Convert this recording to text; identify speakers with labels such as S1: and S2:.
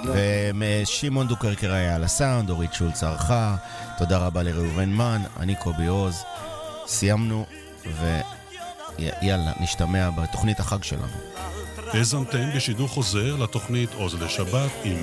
S1: ושמעון דוקרקר היה על הסאונד, אורית שולץ ערכה, תודה רבה לראובן מן, אני קובי עוז. סיימנו ויאללה, נשתמע בתוכנית החג שלנו.
S2: האזנתם בשידור חוזר לתוכנית עוז לשבת עם